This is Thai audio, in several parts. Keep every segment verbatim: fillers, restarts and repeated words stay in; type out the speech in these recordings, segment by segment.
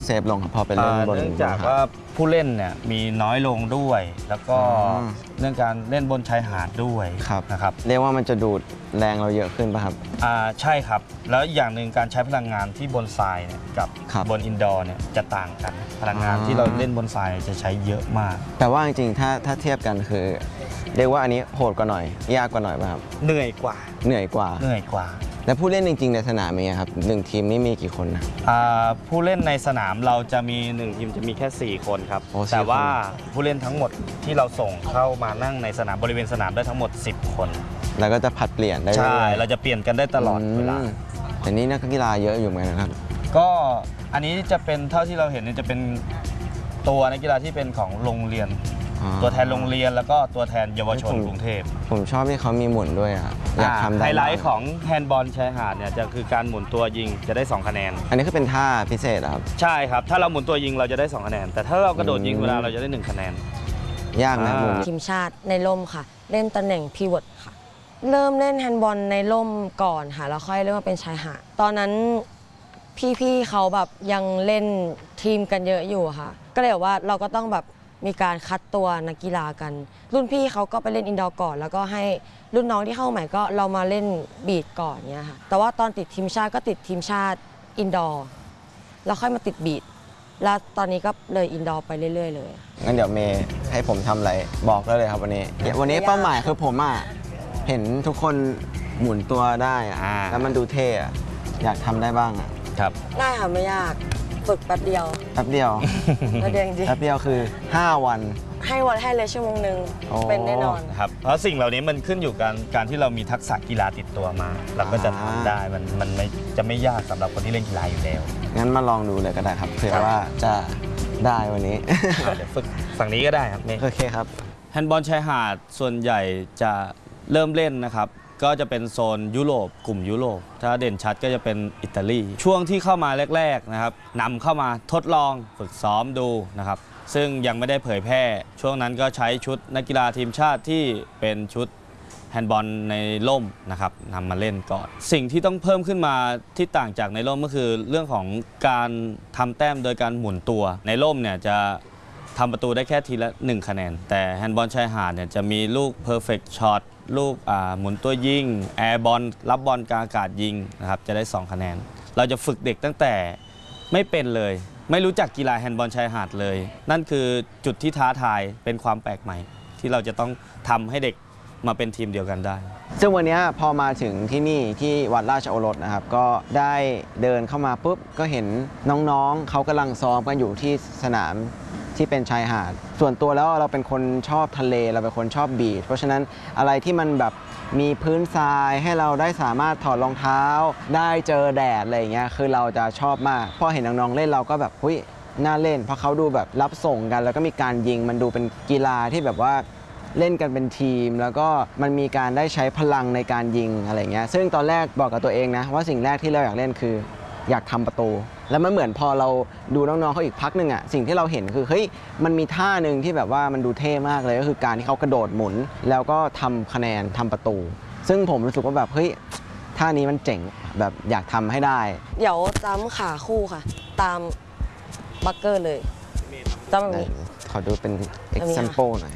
เซฟลงพอไปเล่นบนเนื่องจากว่าผู้เล่นเนี่ยมีน้อยลงด้วย แล้วก็เรื่องการเล่นบนชายหาดด้วยนะครับเรียกว่ามันจะดูดแรงเราเยอะขึ้นป่ะครับอ่าใช่ครับแล้วอย่างหนึ่งการใช้พลังงานที่บนทรายเนี่ยกับบนอินดอร์เนี่ยจะต่างกันพลังงานที่เราเล่นบนทรายจะใช้เยอะมากแต่ว่าจริงๆถ้าถ้าเทียบกันคือเรียกว่าอันนี้โหดกว่าหน่อยยากกว่าหน่อยป่ะครับเหนื่อยกว่าเหนื่อยกว่าเหนื่อยกว่าแล้วผู้เล่นจริงๆในสนามมีครับหนึ่งทีมนี่มีกี่คนนะผู้เล่นในสนามเราจะมีหนึ่งทีมจะมีแค่สี่คนครับแต่ว่าผู้เล่นทั้งหมดที่เราส่งเข้ามานั่งในสนามบริเวณสนามได้ทั้งหมดสิบคนแล้วก็จะผัดเปลี่ยนได้ใช่เราจะเปลี่ยนกันได้ตลอดเวลาแต่นี่นักกีฬาเยอะอยู่ไหมนะครับก็อันนี้จะเป็นเท่าที่เราเห็นจะเป็นตัวนักกีฬาที่เป็นของโรงเรียนตัวแทนโรงเรียนแล้วก็ตัวแทนเยาวชนกรุงเทพผมชอบที่เขามีหมุนด้วยอ่ะอยากทำไฮไลท์ของแฮนด์บอลชายหาดเนี่ยจะคือการหมุนตัวยิงจะได้สองคะแนนอันนี้คือเป็นท่าพิเศษครับใช่ครับถ้าเราหมุนตัวยิงเราจะได้สองคะแนนแต่ถ้าเรากระโดดยิงเวลาเราจะได้หนึ่งคะแนนยากนะทีมชาติในร่มค่ะเล่นตำแหน่งพีวอตค่ะเริ่มเล่นแฮนด์บอลในร่มก่อนค่ะแล้วค่อยเริ่มมาเป็นชายหาดตอนนั้นพี่ๆเขาแบบยังเล่นทีมกันเยอะอยู่ค่ะก็เลยว่าเราก็ต้องแบบมีการคัดตัวนักกีฬากันรุ่นพี่เขาก็ไปเล่นอินดอร์ก่อนแล้วก็ให้รุ่นน้องที่เข้าใหม่ก็เรามาเล่นบีดก่อนเนี้ยค่ะแต่ว่าตอนติดทีมชาติก็ติดทีมชาติอินดอร์แล้วค่อยมาติดบีดแล้วตอนนี้ก็เลยอินดอร์ไปเรื่อยๆเลยงั้นเดี๋ยวเมย์ให้ผมทำอะไรบอกได้เลยครับวันนี้วันนี้เป้าหมายคือผมอ่ะเห็นทุกคนหมุนตัวได้อ่ะแล้วมันดูเท่อะอยากทำได้บ้างอ่ะครับได้ค่ะไม่ยากฝึกแป๊บเดียวแป๊บเดียวแป๊บเดียวจริงแป๊บเดียวคือห้าวันให้วันให้เลยชั่วโมงหนึ่งเป็นแน่นอนครับเพราะสิ่งเหล่านี้มันขึ้นอยู่กับการที่เรามีทักษะกีฬาติดตัวมาเราก็จะทำได้มันมันไม่จะไม่ยากสำหรับคนที่เล่นกีฬาอยู่แล้วงั้นมาลองดูเลยก็ได้ครับเผื่อว่าจะได้วันนี้เดี๋ยวฝึกฝั่งนี้ก็ได้ครับโอเคครับแฮนด์บอลชายหาดส่วนใหญ่จะเริ่มเล่นนะครับก็จะเป็นโซนยุโรปกลุ่มยุโรปถ้าเด่นชัดก็จะเป็นอิตาลีช่วงที่เข้ามาแรกๆนะครับนำเข้ามาทดลองฝึกซ้อมดูนะครับซึ่งยังไม่ได้เผยแพร่ช่วงนั้นก็ใช้ชุดนักกีฬาทีมชาติที่เป็นชุดแฮนด์บอลในร่มนะครับนำมาเล่นก่อนสิ่งที่ต้องเพิ่มขึ้นมาที่ต่างจากในร่มก็คือเรื่องของการทำแต้มโดยการหมุนตัวในร่มเนี่ยจะทำประตูได้แค่ทีละหนึ่งคะแนนแต่แฮนด์บอลชายหาดเนี่ยจะมีลูก perfect shot ลูกหมุนตัวยิงแอร์บอลรับบอลกลางอากาศยิงนะครับจะได้สองคะแนนเราจะฝึกเด็กตั้งแต่ไม่เป็นเลยไม่รู้จักกีฬาแฮนด์บอลชายหาดเลยนั่นคือจุดที่ท้าทายเป็นความแปลกใหม่ที่เราจะต้องทำให้เด็กมาเป็นทีมเดียวกันได้ซึ่งวันนี้พอมาถึงที่นี่ที่วัดราชโอรสนะครับก็ได้เดินเข้ามาปุ๊บก็เห็นน้องๆเขากำลังซ้อมกันอยู่ที่สนามที่เป็นชายหาดส่วนตัวแล้วเราเป็นคนชอบทะเลเราเป็นคนชอบบีชเพราะฉะนั้นอะไรที่มันแบบมีพื้นทรายให้เราได้สามารถถอดรองเท้าได้เจอแดดอะไรอย่างเงี้ยคือเราจะชอบมากพอเห็นน้องๆเล่นเราก็แบบหุ้ยน่าเล่นเพราะเขาดูแบบรับส่งกันแล้วก็มีการยิงมันดูเป็นกีฬาที่แบบว่าเล่นกันเป็นทีมแล้วก็มันมีการได้ใช้พลังในการยิงอะไรเงี้ยซึ่งตอนแรกบอกกับตัวเองนะว่าสิ่งแรกที่เราอยากเล่นคืออยากทำประตูแล้วมันเหมือนพอเราดูน้องๆเขาอีกพักหนึ่งอ่ะสิ่งที่เราเห็นคือเฮ้ยมันมีท่าหนึ่งที่แบบว่ามันดูเท่มากเลยก็คือการที่เขากระโดดหมุนแล้วก็ทำคะแนนทำประตูซึ่งผมรู้สึกว่าแบบเฮ้ยท่านี้มันเจ๋งแบบอยากทำให้ได้เดี๋ยวจ้ำขาคู่ค่ะตามบัคเกอร์เลยจ้ำแบบนี้ขอดูเป็น example หน่อย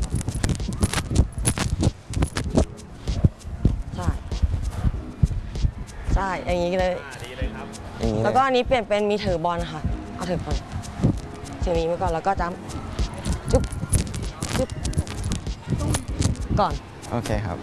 ใช่ใช่อย่างนี้เลยแล้วก็อันนี้เปลี่ยนเป็นมีถือบอลค่ะเอาถือบอลถือนี้ไว้ก่อนแล้วก็จ้ำจุ๊บจุ๊บก่อนโอเคครับ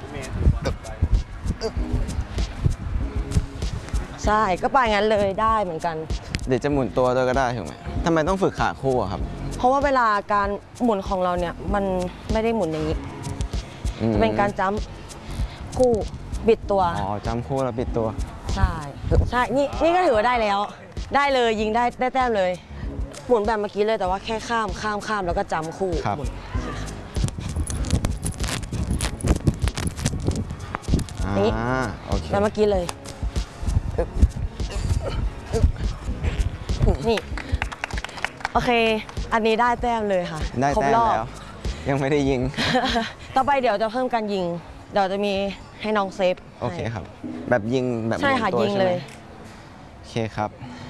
ใช่ก็ไปงั้นเลยได้เหมือนกันเดี๋ยวจะหมุนตัวตัวก็ได้ถูกไหมทำไมต้องฝึกขาคู่ครับเพราะว่าเวลาการหมุนของเราเนี่ยมันไม่ได้หมุนอย่างนี้จะเป็นการจ้ำคู่บิดตัวอ๋อจ้ำคู่แล้วบิดตัวใช่ใช่นี่นี่ก็ถือว่าได้แล้วได้เลยยิงได้ได้แต้มเลยหมุนแบบเมื่อกี้เลยแต่ว่าแค่ข้ามข้ามข้ามแล้วก็จำคู่หมุนนี่แบบเมื่อกี้เลยนี่โอเคอันนี้ได้แต้มเลยค่ะได้แต้มแล้วยังไม่ได้ยิงต่อไปเดี๋ยวจะเพิ่มการยิงเดี๋ยวจะมีให้น้องเซฟโอเคครับแบบยิงแบบใช่ค่ะยิงเลยโอเคครับ